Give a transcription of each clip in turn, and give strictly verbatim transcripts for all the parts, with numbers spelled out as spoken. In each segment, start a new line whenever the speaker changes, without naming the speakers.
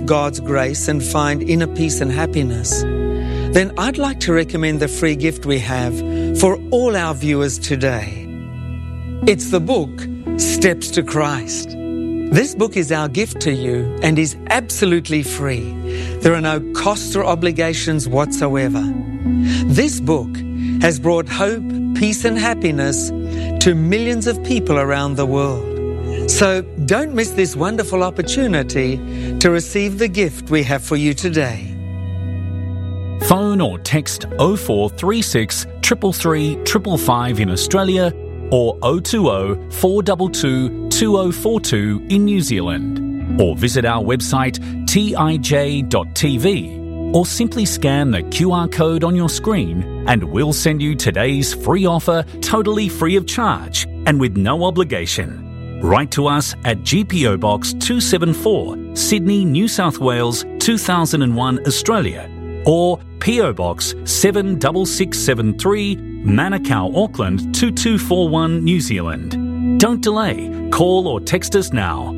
God's grace and find inner peace and happiness, then I'd like to recommend the free gift we have for all our viewers today. It's the book, Steps to Christ. This book is our gift to you and is absolutely free. There are no costs or obligations whatsoever. This book has brought hope, peace and happiness to millions of people around the world. So don't miss this wonderful opportunity to receive the gift we have for you today.
Phone or text oh four three six, three three three, five five in Australia or oh two oh, four two two, two oh four two in New Zealand. Or visit our website t i j dot t v or simply scan the Q R code on your screen and we'll send you today's free offer totally free of charge and with no obligation. Write to us at G P O Box two seven four, Sydney, New South Wales, two thousand one, Australia, or P O Box seven six six seven three, Manukau, Auckland two two four one, New Zealand. Don't delay. Call or text us now.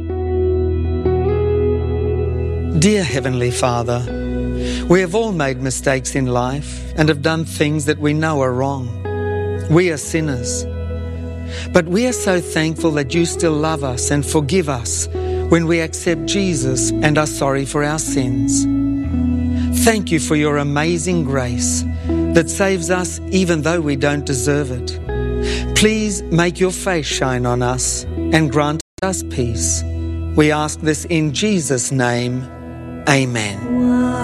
Dear Heavenly Father, we have all made mistakes in life and have done things that we know are wrong. We are sinners. But we are so thankful that you still love us and forgive us when we accept Jesus and are sorry for our sins. Thank you for your amazing grace that saves us even though we don't deserve it. Please make your face shine on us and grant us peace. We ask this in Jesus' name. Amen.